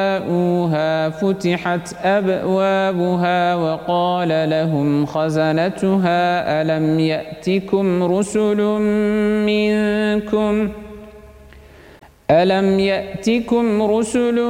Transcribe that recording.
جاءوها فتحت أبوابها وقال لهم خزنتها ألم يأتكم رسل